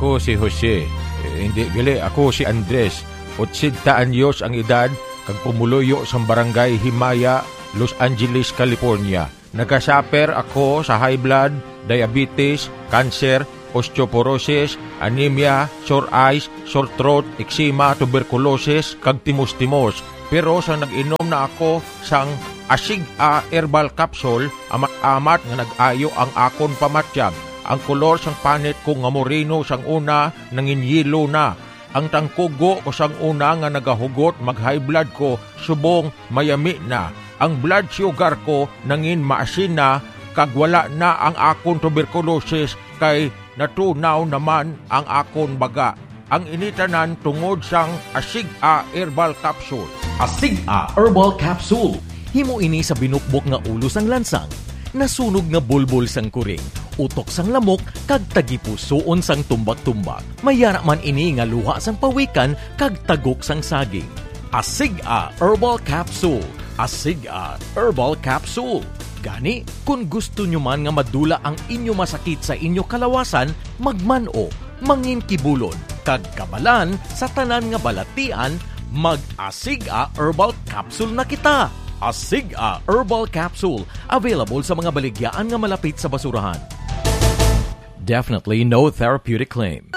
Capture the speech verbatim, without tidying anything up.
Ako si Jose. Eh, hindi, gali. Ako si Andres. Otsita anyos ang edad, kag pumuloyo sa barangay Himaya, Los Angeles, California. Nagasaper ako sa high blood, diabetes, cancer, osteoporosis, anemia, sore eyes, sore throat, eczema, tuberculosis, kag timos-timos. Pero sa nag-inom na ako sang Asig-A herbal capsule, amat-amat nga nag-ayo ang akon pamatyag. Ang kolor sang panit ko nga moreno sang una, nangin yelo na. Ang tangkugo ko sang una nga nagahugot mag-high blood ko, subong mayami na. Ang blood sugar ko nangin maasin na, kag wala na ang akon tuberculosis kay natunaw naman ang akon baga. Ang initanan tungod sang Asig-A herbal capsule. Asig-A herbal capsule. Himo ini sa binukbok nga ulo sang lansang, nasunog nga bulbul sang kuring, utok sang lamok, kag tagipusoon sang tumbak-tumbak. Mayara man ini nga luha sang pawikan, kag tagok sang saging. Asig-A herbal capsule. Asig-A herbal capsule. Gani, kung gusto nyo man nga madula ang inyo masakit sa inyo kalawasan, magmano, manginkibulon, kag kabalan sa tanan nga balatian, mag-Asig-A herbal capsule na kita. Asig-A herbal capsule, available sa mga baligyan nga malapit sa basurahan. Definitely no therapeutic claim.